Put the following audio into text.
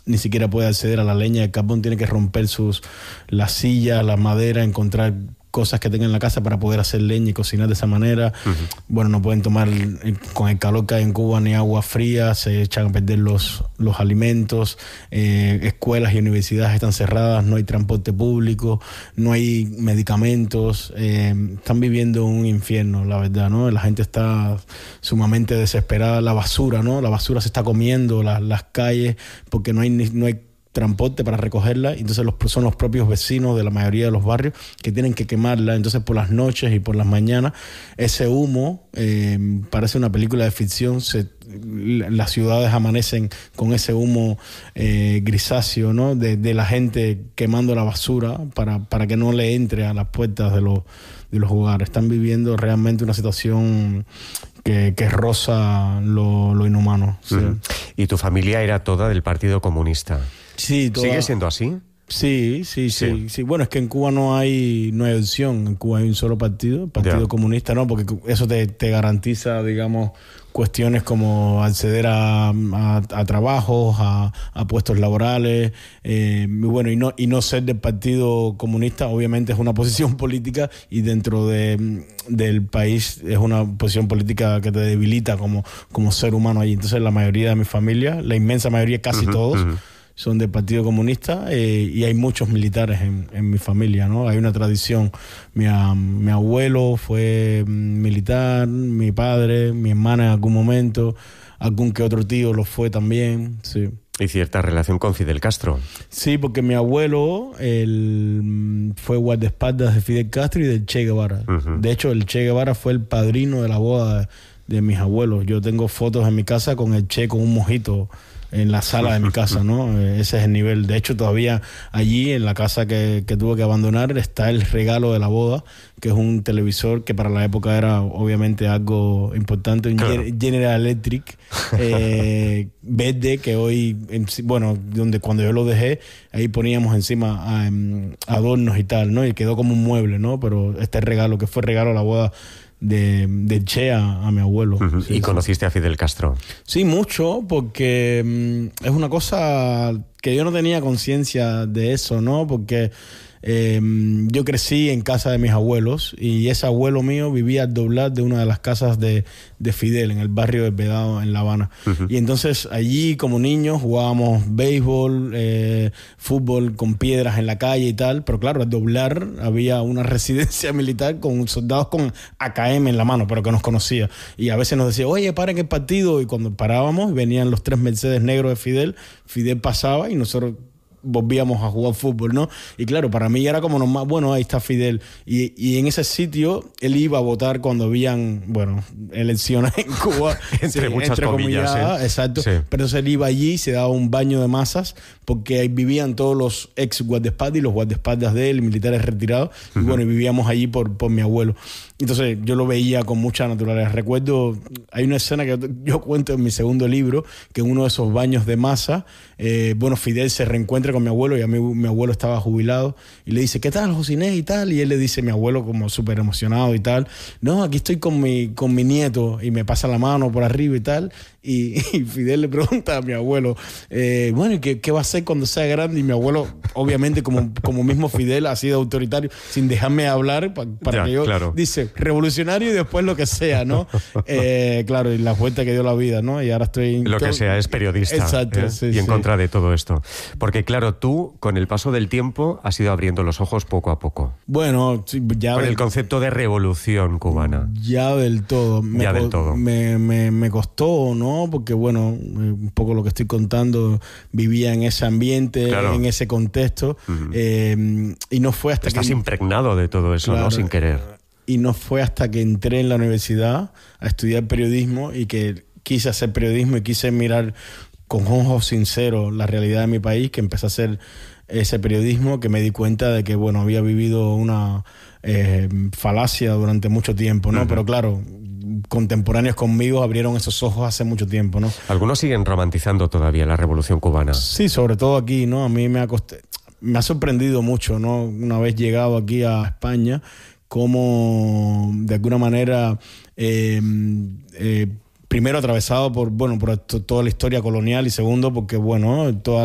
ni siquiera puede acceder a la leña de carbón, tiene que romper las sillas, las maderas, encontrar cosas que tengan en la casa para poder hacer leña y cocinar de esa manera. Bueno, no pueden tomar con el calor que hay en Cuba ni agua fría, se echan a perder los alimentos, escuelas y universidades están cerradas, no hay transporte público, no hay medicamentos, están viviendo un infierno, la verdad, ¿no? La gente está sumamente desesperada, la basura, ¿no? La basura se está comiendo las calles porque no hay transporte para recogerla, entonces son los propios vecinos de la mayoría de los barrios que tienen que quemarla. Entonces por las noches y por las mañanas ese humo parece una película de ficción. Las ciudades amanecen con ese humo grisáceo, ¿no? de la gente quemando la basura para que no le entre a las puertas de los hogares. Están viviendo realmente una situación que roza lo inhumano. Sí. ¿Y tu familia era toda del Partido Comunista? Sí, ¿Sigue siendo así? Sí. Bueno, es que en Cuba no hay opción. En Cuba hay un solo partido, el Partido Comunista, ¿no? Porque eso te garantiza, digamos, cuestiones como acceder a trabajos, a puestos laborales, bueno, y no ser del Partido Comunista, obviamente es una posición política y dentro del país es una posición política que te debilita como ser humano allí. Entonces la mayoría de mi familia, la inmensa mayoría, casi todos, son del Partido Comunista, y hay muchos militares en mi familia, ¿no? Hay una tradición. Mi abuelo fue militar, mi padre, mi hermana en algún momento, algún que otro tío lo fue también, sí. ¿Y cierta relación con Fidel Castro? Sí, porque mi abuelo fue guardaespaldas de Fidel Castro y del Che Guevara. De hecho, el Che Guevara fue el padrino de la boda de mis abuelos. Yo tengo fotos en mi casa con el Che con un mojito en la sala de mi casa, ¿no? Ese es el nivel. De hecho, todavía allí, en la casa que tuve que abandonar, está el regalo de la boda, que es un televisor que para la época era obviamente algo importante, un General Electric verde, que hoy, donde cuando yo lo dejé, ahí poníamos encima adornos y tal, ¿no? Y quedó como un mueble, ¿no? Pero este regalo, que fue regalo a la boda de Che a mi abuelo. Sí, ¿y conociste a Fidel Castro? Sí, mucho, porque es una cosa que yo no tenía conciencia de eso, ¿no? Porque yo crecí en casa de mis abuelos y ese abuelo mío vivía al doblar de una de las casas de Fidel, en el barrio de Vedado, en La Habana. Y entonces allí, como niños, jugábamos béisbol, fútbol con piedras en la calle y tal, pero claro, al doblar había una residencia militar con soldados con AKM en la mano, pero que nos conocía. Y a veces nos decía, oye, paren el partido, y cuando parábamos venían los 3 Mercedes negros de Fidel pasaba y nosotros volvíamos a jugar fútbol, ¿no? Y claro, para mí era como normal, bueno, ahí está Fidel. Y en ese sitio él iba a votar cuando habían, elecciones en Cuba. entre muchas comillas. Exacto. Sí. Pero entonces él iba allí y se daba un baño de masas porque ahí vivían todos los ex guardaespaldas y los guardaespaldas de él, militares retirados. Y bueno, y vivíamos allí por mi abuelo. Entonces yo lo veía con mucha naturaleza. Recuerdo, hay una escena que yo cuento en mi segundo libro, que en uno de esos baños de masa, Fidel se reencuentra con mi abuelo, y mi abuelo estaba jubilado, y le dice, ¿qué tal, Josiné? Y tal, y él le dice, mi abuelo como súper emocionado y tal, no, aquí estoy con mi nieto, y me pasa la mano por arriba y tal, y Fidel le pregunta a mi abuelo, ¿y qué va a hacer cuando sea grande? Y mi abuelo, obviamente, como mismo Fidel, ha sido autoritario, sin dejarme hablar, para que yo, claro, dice, revolucionario y después lo que sea, ¿no? Claro, y la vuelta que dio la vida, ¿no? Y ahora estoy... que sea, es periodista. Exacto, sí, y en contra de todo esto. Porque claro, tú, con el paso del tiempo, has ido abriendo los ojos poco a poco. Bueno, ya... Con el concepto de revolución cubana. Ya del todo. Del todo. Me costó, ¿no? Porque, un poco lo que estoy contando, vivía en ese ambiente, claro, en ese contexto, y no fue hasta Estás impregnado de todo eso, claro, ¿no? Sin querer. Y no fue hasta que entré en la universidad a estudiar periodismo y que quise hacer periodismo y quise mirar con ojos sinceros la realidad de mi país, que empecé a hacer ese periodismo, que me di cuenta de que, había vivido una falacia durante mucho tiempo, ¿no? Pero claro, contemporáneos conmigo abrieron esos ojos hace mucho tiempo, ¿no? Algunos siguen romantizando todavía la Revolución Cubana. Sí, sobre todo aquí, ¿no? A mí me ha sorprendido mucho, ¿no? Una vez llegado aquí a España, cómo de alguna manera primero atravesado por toda la historia colonial, y segundo porque toda